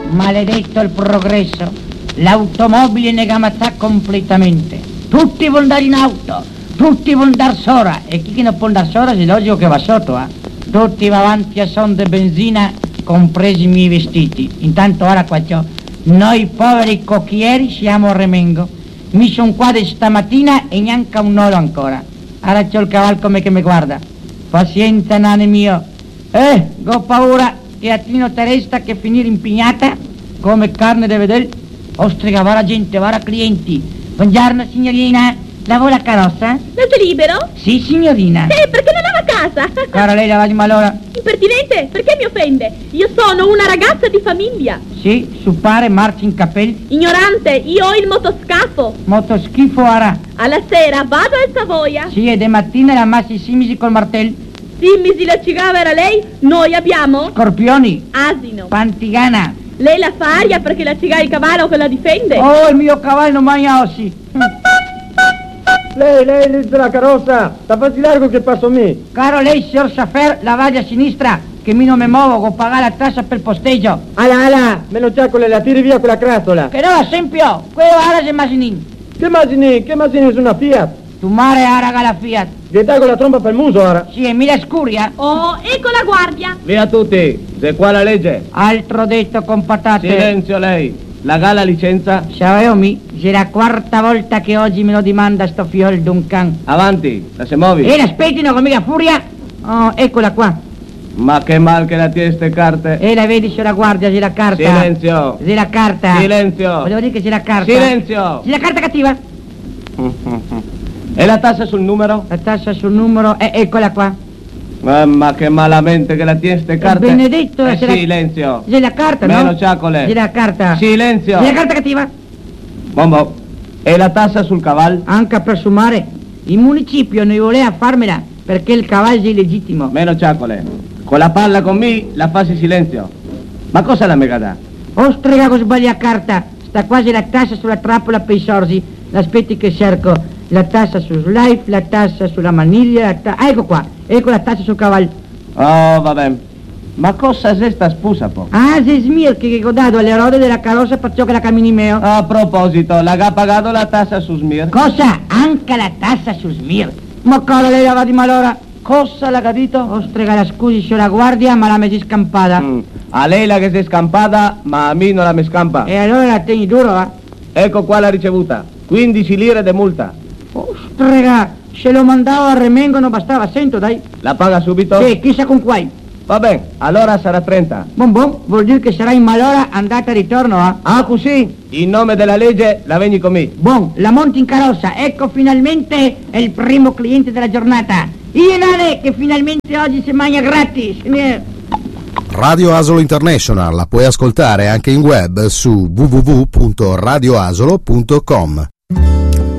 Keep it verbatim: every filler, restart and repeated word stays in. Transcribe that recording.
Maledetto il progresso. L'automobile ne gamazzà completamente. Tutti vogliono andare in auto, tutti vogliono andare sopra. E chi che non può andare sopra è logico che va sotto, eh? Tutti va avanti a son de benzina, compresi i miei vestiti. Intanto ora qua c'ho. Noi poveri cocchieri siamo a Remengo. Mi son qua di stamattina e neanche un oro ancora. Ora c'ho il cavallo come che mi guarda. Pazienza, nane mio. Eh, ho paura che a Tino te resta che finire impignata come carne da vedere. Ostrica, vara gente, vara clienti. Buongiorno signorina, lavora carrozza? Lascia libero? Sì signorina. Eh, perché non lava casa? Cara, lei lava di malora? Impertinente, perché mi offende? Io sono una ragazza di famiglia. Sì, su pare, marci in capelli. Ignorante, io ho il motoscafo. Motoschifo ara. Alla sera vado al Savoia. Sì, e de mattina la massi simisi col martello. Simisi la cigava era lei, noi abbiamo Scorpioni. asino. Pantigana. Lei la fa aria perché la cigava il cavallo che la difende. Oh, il mio cavallo non mangia ossi. Lei, lei, lì della carrozza, sta facci largo che passo me. Caro lei, signor Safer, la vada a sinistra, che mi non mi muovo, con pagare la tassa per posteggio. Ala, ala, me lo giacole, la tiri via quella crazzola. Che no, sempre, quello ara se masinin. Che immagini, che immagini su una Fiat? Tu mare araga la Fiat. Che dai con la tromba per il muso ora. Sì, e mi la scuria. Oh, ecco la guardia. Via tutti, se qua la legge. Altro detto con patate. Silenzio lei. La gala licenza. Sapevi, è la quarta volta che oggi me lo dimanda sto fiol d'un can. Avanti, la se muovi. E aspettino con mica furia. Oh, eccola qua. Ma che mal che la tiene ste carte. E la vedi, c'è la guardia, c'è la carta. Silenzio. C'è la carta. Silenzio. Volevo dire che c'è la carta. Silenzio. C'è la carta cattiva. E la tassa sul numero? La tassa sul numero, eh, eccola qua. Mamma che malamente che la tiene ste carte. Benedetto, eh, c'è la- silenzio. C'è la carta, no? Meno ciacole. C'è la carta. Silenzio. C'è la carta cattiva. Bombo. E la tassa sul cavallo? Anche per sumare. Il municipio non voleva farmela perché il cavallo è illegittimo. Meno ciacole. Con la palla con me la fassi silenzio. Ma cosa la mega dà? Ostrega che sbaglia carta. Sta quasi la tassa sulla trappola per i sorsi. Aspetti che cerco. La tassa su Life, la tassa sulla maniglia, la ta- ah, ecco qua. Ecco la tassa sul cavallo. Oh, vabbè. Ma cosa se sta spusa po? Ah, se smir che ho dato alle rode della carrozza perciò che la cammini meo. A proposito, l'ha già pagato la tassa su Smir? Cosa? Anche la tassa su smir. Ma caro, lei la va di malora. Cosa l'ha capito? Ostrega, la scusi, c'è la guardia, ma la mesi scampata. Mm. A lei la che si è scampata, ma a me non la mi scampa. E allora la tieni duro, va? Ecco qua la ricevuta. quindici lire di multa. Ostrega, se lo mandavo a Remengo non bastava, sento, dai. La paga subito? Sì, chissà con quai. Va bene, allora sarà trenta. Bon bon, vuol dire che sarà in malora andata e ritorno, eh? Ah, così? In nome della legge la veni con me. Bon, la monti in carrozza, ecco finalmente il primo cliente della giornata. Io nane che finalmente oggi si mangia gratis. Radio Asolo International la puoi ascoltare anche in web su w w w punto radio asolo punto com.